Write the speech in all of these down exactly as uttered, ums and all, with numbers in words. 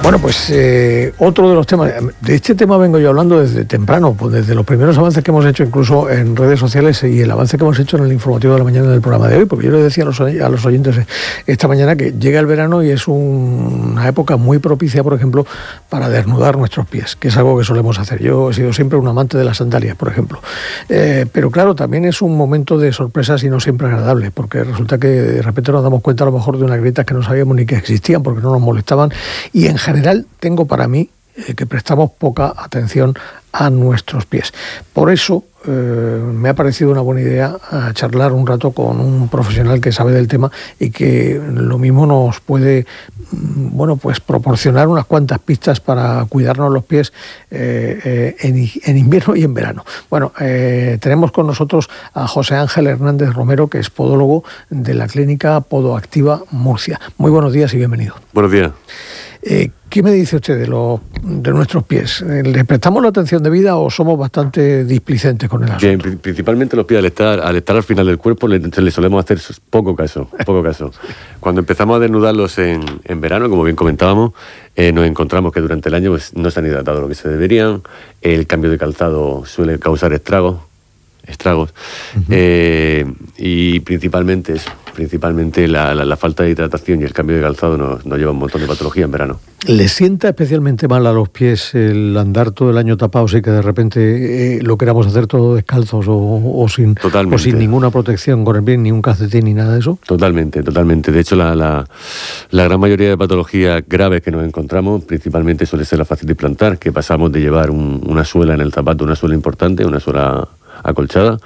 Bueno, pues eh, otro de los temas, de este tema vengo yo hablando desde temprano, pues desde los primeros avances que hemos hecho incluso en redes sociales y el avance que hemos hecho en el informativo de la mañana del programa de hoy, porque yo le decía a los, a los oyentes esta mañana que llega el verano y es un, una época muy propicia, por ejemplo, para desnudar nuestros pies, que es algo que solemos hacer. Yo he sido siempre un amante de las sandalias, por ejemplo. Eh, pero claro, también es un momento de sorpresas y no siempre agradable, porque resulta que de repente nos damos cuenta a lo mejor de unas grietas que no sabíamos ni que existían porque no nos molestaban, y en general En general, tengo para mí eh, que prestamos poca atención a nuestros pies. Por eso eh, me ha parecido una buena idea a charlar un rato con un profesional que sabe del tema y que lo mismo nos puede, bueno, pues proporcionar unas cuantas pistas para cuidarnos los pies eh, eh, en, en invierno y en verano. Bueno, eh, tenemos con nosotros a José Ángel Hernández Romero, que es podólogo de la clínica Podoactiva Murcia. Muy buenos días y bienvenido. Buenos días. Eh, ¿Qué me dice usted de, los, de nuestros pies? ¿Les prestamos la atención debida o somos bastante displicentes con el asunto? Bien, principalmente los pies, al estar, al estar al final del cuerpo, le, le solemos hacer poco caso, poco caso. Cuando empezamos a desnudarlos en, en verano, como bien comentábamos, eh, nos encontramos que durante el año pues, no se han hidratado lo que se deberían, el cambio de calzado suele causar estragos, estragos uh-huh. eh, y principalmente eso, principalmente la, la, la falta de hidratación y el cambio de calzado nos, nos lleva a un montón de patología en verano. ¿Les sienta especialmente mal a los pies el andar todo el año tapados y que de repente eh, lo queramos hacer todo descalzos o, o, sin, o sin ninguna protección con el pie, ni un calcetín ni nada de eso? Totalmente, totalmente. De hecho, la, la, la gran mayoría de patologías graves que nos encontramos principalmente suele ser la fascitis plantar, que pasamos de llevar un, una suela en el zapato, una suela importante, una suela acolchada,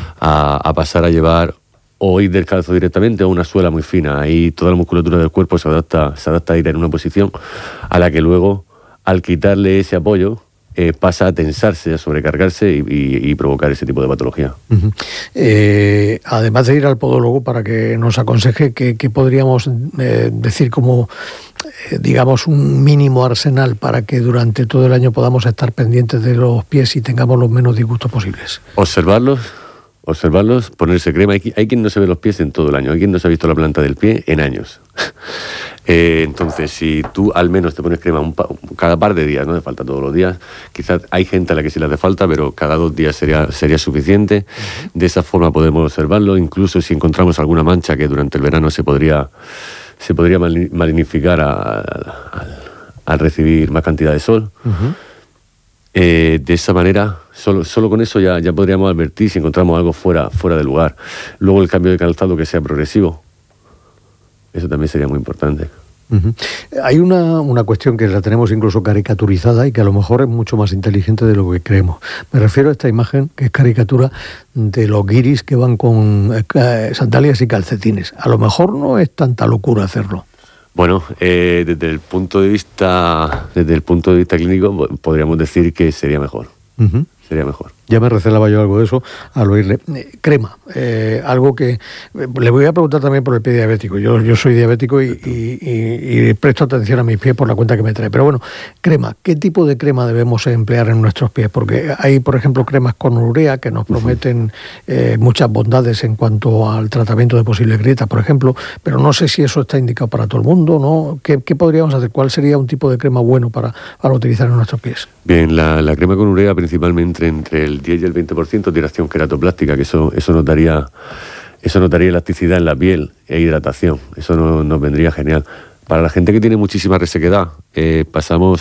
a, a pasar a llevar o ir descalzo directamente o una suela muy fina. Ahí toda la musculatura del cuerpo se adapta, se adapta a ir en una posición a la que luego, al quitarle ese apoyo, eh, pasa a tensarse, a sobrecargarse y, y, y provocar ese tipo de patología. Uh-huh. Eh, además de ir al podólogo para que nos aconseje, ¿qué, qué podríamos eh, decir como, eh, digamos, un mínimo arsenal para que durante todo el año podamos estar pendientes de los pies y tengamos los menos disgustos posibles? Observarlos. Observarlos, ponerse crema. Hay, hay quien no se ve los pies en todo el año, hay quien no se ha visto la planta del pie en años. eh, entonces, si tú al menos te pones crema un pa, cada par de días, no hace falta todos los días, quizás hay gente a la que sí le hace falta, pero cada dos días sería, sería suficiente. Uh-huh. De esa forma podemos observarlo, incluso si encontramos alguna mancha que durante el verano se podría, se podría magnificar a, a, a, al recibir más cantidad de sol. Uh-huh. Eh, de esa manera, solo, solo con eso ya, ya podríamos advertir si encontramos algo fuera, fuera del lugar. Luego el cambio de calzado que sea progresivo, eso también sería muy importante. Uh-huh. Hay una, una cuestión que la tenemos incluso caricaturizada y que a lo mejor es mucho más inteligente de lo que creemos. Me refiero a esta imagen que es caricatura de los guiris que van con eh, sandalias y calcetines. A lo mejor no es tanta locura hacerlo. Bueno, eh, desde el punto de vista, desde el punto de vista clínico, podríamos decir que sería mejor. Uh-huh. Sería mejor. Ya me recelaba yo algo de eso al oírle. Eh, crema, eh, algo que... Eh, le voy a preguntar también por el pie diabético. Yo, yo soy diabético y, y, y, y presto atención a mis pies por la cuenta que me trae. Pero bueno, crema, ¿qué tipo de crema debemos emplear en nuestros pies? Porque hay, por ejemplo, cremas con urea que nos prometen eh, muchas bondades en cuanto al tratamiento de posibles grietas, por ejemplo, pero no sé si eso está indicado para todo el mundo, ¿no? ¿Qué, qué podríamos hacer? ¿Cuál sería un tipo de crema bueno para, para utilizar en nuestros pies? Bien, la, la crema con urea principalmente entre el diez y el veinte por ciento de acción queratoplástica, que eso, eso nos daría, eso nos daría elasticidad en la piel e hidratación. Eso no, nos vendría genial. Para la gente que tiene muchísima resequedad, eh, pasamos